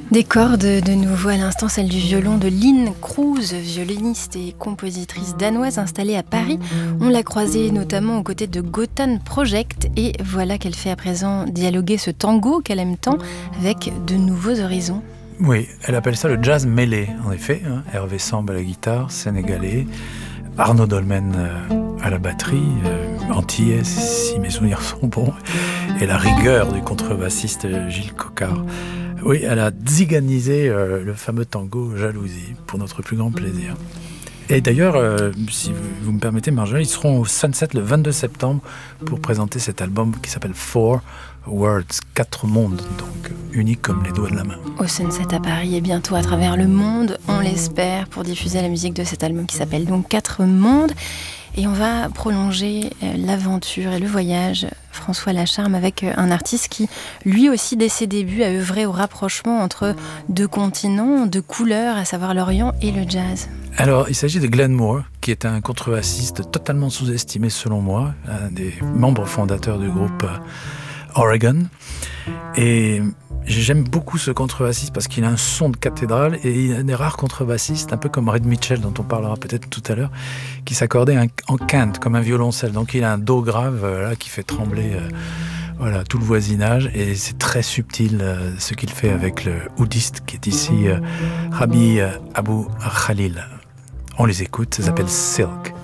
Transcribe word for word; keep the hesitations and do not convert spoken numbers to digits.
Des cordes de nouveau à l'instant, celle du violon de Lynn Cruz, violoniste et compositrice danoise installée à Paris. On l'a croisée notamment aux côtés de Gotan Project et voilà qu'elle fait à présent dialoguer ce tango qu'elle aime tant avec de nouveaux horizons. Oui, elle appelle ça le jazz mêlé, en effet. Hein. Hervé Samb à la guitare, sénégalais. Arnaud Dolmen euh, à la batterie, euh, antillais si mes souvenirs sont bons, et la rigueur du contrebassiste Gilles Coquard. Oui, elle a ziganisé euh, le fameux tango Jalousie, pour notre plus grand plaisir. Et d'ailleurs, euh, si vous, vous me permettez, Marjolaine, ils seront au Sunset le vingt-deux septembre pour présenter cet album qui s'appelle Four Worlds, quatre mondes, donc unique comme les doigts de la main. Au Sunset à Paris et bientôt à travers le monde, on l'espère, pour diffuser la musique de cet album qui s'appelle donc Quatre mondes. Et on va prolonger l'aventure et le voyage, François Lacharme, avec un artiste qui, lui aussi, dès ses débuts, a œuvré au rapprochement entre deux continents, deux couleurs, à savoir l'Orient et le jazz. Alors, il s'agit de Glenn Moore, qui est un contrebassiste totalement sous-estimé selon moi, un des membres fondateurs du groupe Oregon. Et j'aime beaucoup ce contrebassiste parce qu'il a un son de cathédrale et il y a des rares contrebassistes, un peu comme Red Mitchell, dont on parlera peut-être tout à l'heure, qui s'accordait en quinte, comme un violoncelle. Donc il a un do grave là, qui fait trembler euh, voilà, tout le voisinage et c'est très subtil euh, ce qu'il fait avec le oudiste qui est ici, euh, Rabbi Abou Khalil. On les écoute, ça s'appelle Silk.